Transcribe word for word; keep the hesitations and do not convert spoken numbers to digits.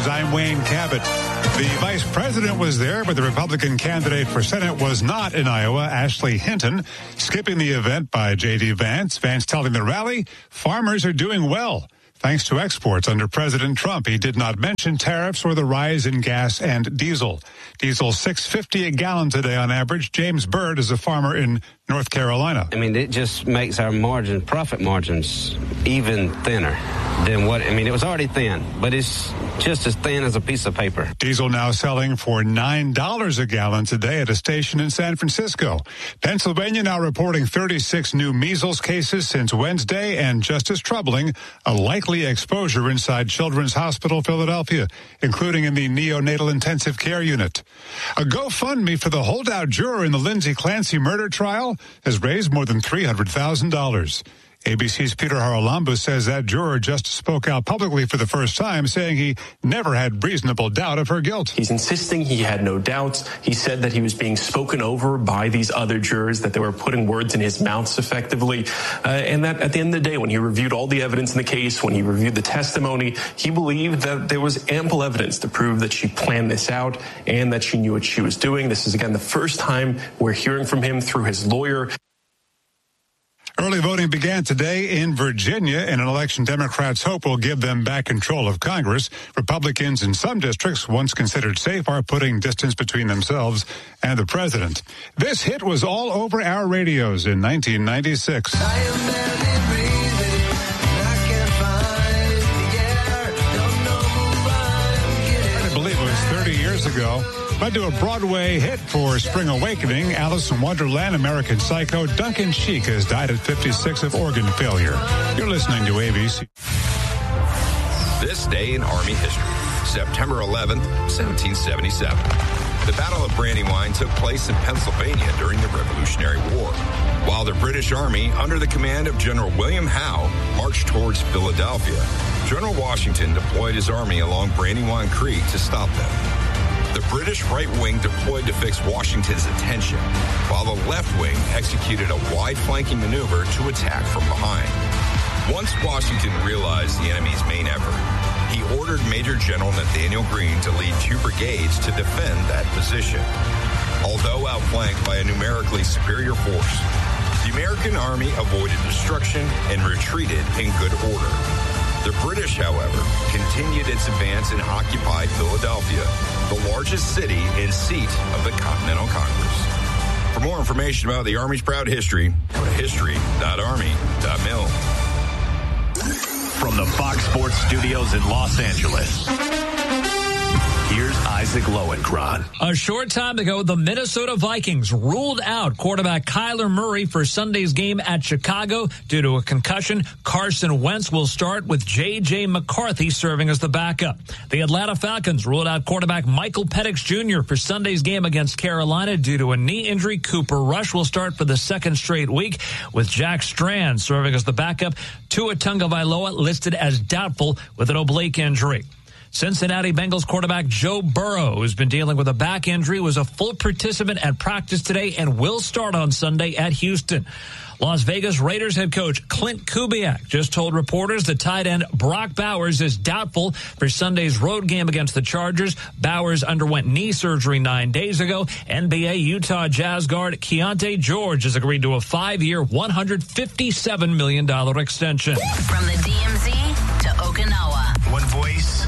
I'm Wayne Cabot. The vice president was there, but the Republican candidate for Senate was not in Iowa, Ashley Hinton, skipping the event by J D. Vance. Vance telling the rally, farmers are doing well, thanks to exports under President Trump. He did not mention tariffs or the rise in gas and diesel. Diesel six fifty a gallon today on average. James Byrd is a farmer in North Carolina. I mean, it just makes our margin, profit margins, even thinner than what, I mean, it was already thin, but it's just as thin as a piece of paper. Diesel now selling for nine dollars a gallon today at a station in San Francisco. Pennsylvania now reporting thirty-six new measles cases since Wednesday, and just as troubling, a likely exposure inside Children's Hospital Philadelphia, including in the neonatal intensive care unit. A GoFundMe for the holdout juror in the Lindsay Clancy murder trial has raised more than three hundred thousand dollars. A B C's Peter Haralambous says that juror just spoke out publicly for the first time, saying he never had reasonable doubt of her guilt. He's insisting he had no doubts. He said that he was being spoken over by these other jurors, that they were putting words in his mouth effectively, uh, and that at the end of the day, when he reviewed all the evidence in the case, when he reviewed the testimony, he believed that there was ample evidence to prove that she planned this out and that she knew what she was doing. This is, again, the first time we're hearing from him through his lawyer. Early voting began today in Virginia in an election Democrats hope will give them back control of Congress. Republicans in some districts, once considered safe, are putting distance between themselves and the president. This hit was all over our radios in nineteen ninety-six. I am barely breathing, I can't find the air, don't know who I'm getting. I believe it was thirty years ago. Led to a Broadway hit for Spring Awakening, Alice in Wonderland, American Psycho. Duncan Sheik has died at fifty-six of organ failure. You're listening to A B C. This day in Army history, September eleventh, seventeen seventy-seven. The Battle of Brandywine took place in Pennsylvania during the Revolutionary War, while the British Army, under the command of General William Howe, marched towards Philadelphia. General Washington deployed his army along Brandywine Creek to stop them. The British right wing deployed to fix Washington's attention, while the left wing executed a wide flanking maneuver to attack from behind. Once Washington realized the enemy's main effort, he ordered Major General Nathaniel Greene to lead two brigades to defend that position. Although outflanked by a numerically superior force, the American army avoided destruction and retreated in good order. The British, however, continued its advance and occupied Philadelphia, the largest city and seat of the Continental Congress. For more information about the Army's proud history, go to history dot army dot mil. From the Fox Sports Studios in Los Angeles, here's Isaac Lowenkron. A short time ago, the Minnesota Vikings ruled out quarterback Kyler Murray for Sunday's game at Chicago due to a concussion. Carson Wentz will start with J J. McCarthy serving as the backup. The Atlanta Falcons ruled out quarterback Michael Penix Junior for Sunday's game against Carolina due to a knee injury. Cooper Rush will start for the second straight week with Jack Strand serving as the backup. Tua Tagovailoa listed as doubtful with an oblique injury. Cincinnati Bengals quarterback Joe Burrow, who's been dealing with a back injury, was a full participant at practice today and will start on Sunday at Houston. Las Vegas Raiders head coach Clint Kubiak just told reporters that tight end Brock Bowers is doubtful for Sunday's road game against the Chargers. Bowers underwent knee surgery nine days ago. N B A Utah Jazz guard Keontae George has agreed to a five-year, one hundred fifty-seven million dollars extension. From the D M Z to Okinawa. One voice,